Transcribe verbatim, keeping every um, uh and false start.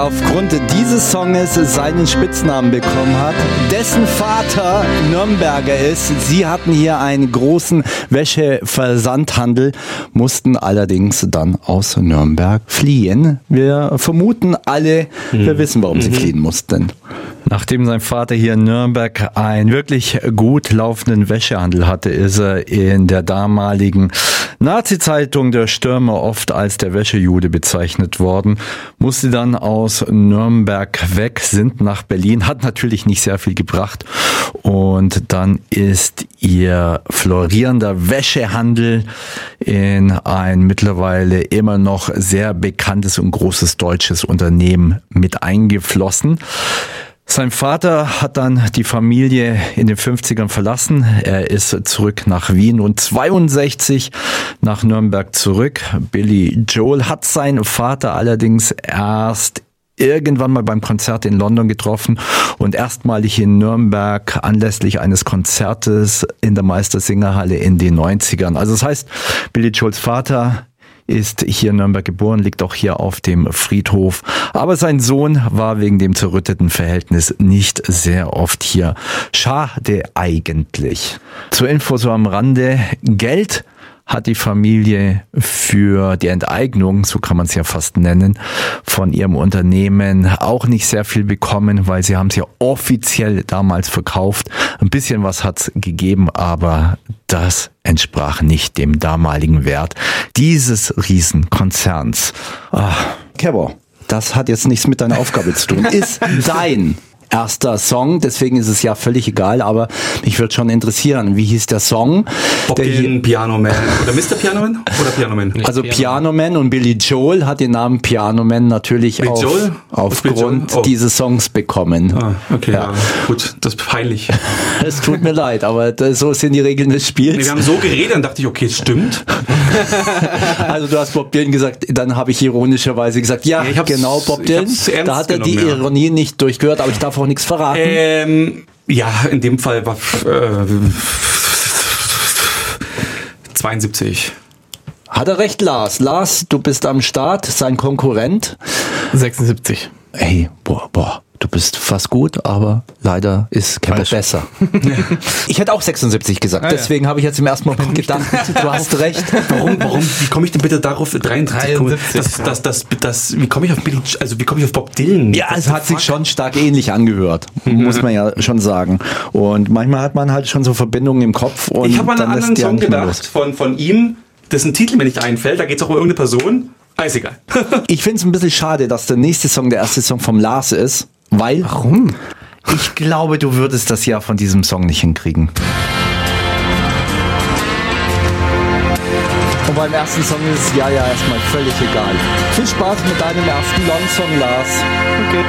Aufgrund dieses Songs seinen Spitznamen bekommen hat, dessen Vater Nürnberger ist. Sie hatten hier einen großen Wäscheversandhandel, mussten allerdings dann aus Nürnberg fliehen. Wir vermuten alle, hm. wir wissen, warum mhm. sie fliehen mussten. Nachdem sein Vater hier in Nürnberg einen wirklich gut laufenden Wäschehandel hatte, ist er in der damaligen Nazi-Zeitung Der Stürmer oft als der Wäschejude bezeichnet worden, musste dann aus Nürnberg weg, sind nach Berlin, hat natürlich nicht sehr viel gebracht und dann ist ihr florierender Wäschehandel in ein mittlerweile immer noch sehr bekanntes und großes deutsches Unternehmen mit eingeflossen. Sein Vater hat dann die Familie in den fünfzigern verlassen. Er ist zurück nach Wien und zweiundsechzig nach Nürnberg zurück. Billy Joel hat seinen Vater allerdings erst irgendwann mal beim Konzert in London getroffen und erstmalig in Nürnberg anlässlich eines Konzertes in der Meistersingerhalle in den neunzigern. Also das heißt, Billy Joels Vater ist hier in Nürnberg geboren, liegt auch hier auf dem Friedhof. Aber sein Sohn war wegen dem zerrütteten Verhältnis nicht sehr oft hier. Schade eigentlich. Zur Info so am Rande. Geld hat die Familie für die Enteignung, so kann man es ja fast nennen, von ihrem Unternehmen auch nicht sehr viel bekommen, weil sie haben es ja offiziell damals verkauft. Ein bisschen was hat es gegeben, aber das entsprach nicht dem damaligen Wert dieses Riesenkonzerns. Ah, Kevin, das hat jetzt nichts mit deiner Aufgabe zu tun. Ist dein erster Song, deswegen ist es ja völlig egal, aber mich würde schon interessieren, wie hieß der Song? Bob Dylan, Piano Man oder Mister Piano Man oder Piano Man? Also Piano Man und Billy Joel hat den Namen Piano Man natürlich auf, aufgrund oh. dieses Songs bekommen. Ah, okay, ja. Ja, gut, das ist peinlich. Es tut mir leid, aber das, so sind die Regeln des Spiels. Nee, wir haben so geredet, dann dachte ich, okay, es stimmt. Also du hast Bob Dylan gesagt, dann habe ich ironischerweise gesagt, ja, ja genau, Bob Dylan. Da hat er die ja. Ironie nicht durchgehört, aber ich darf auch nichts verraten. Ähm, ja, in dem Fall war äh, zweiundsiebzig. Hat er recht, Lars? Lars, du bist am Start, sein Konkurrent. sechsundsiebzig. Ey, boah, boah. Du bist fast gut, aber leider ist Kevin besser. Ich hätte auch sechsundsiebzig gesagt, ah, deswegen ja. habe ich jetzt im ersten Moment gedacht, du hast recht. Warum, warum, wie komme ich denn bitte darauf? dreiundsiebzig. Das, das, das, das, wie komme ich auf Billy, also wie komme ich auf Bob Dylan? Ja, es hat sich schon stark ähnlich angehört, muss man ja schon sagen. Und manchmal hat man halt schon so Verbindungen im Kopf. Und ich habe an einen anderen Song gedacht von, von ihm, dessen Titel mir nicht einfällt, da geht es auch um irgendeine Person. Ah, ist egal. Ich finde es ein bisschen schade, dass der nächste Song der erste Song vom Lars ist. Weil? Warum? Ich glaube, du würdest das ja von diesem Song nicht hinkriegen. Und beim ersten Song ist es ja ja erstmal völlig egal. Viel Spaß mit deinem ersten Long-Song, Lars. Okay.